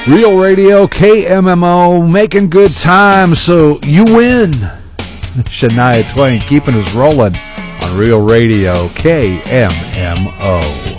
Real Radio, KMMO, making good time, so you win. Shania Twain keeping us rolling on Real Radio, KMMO.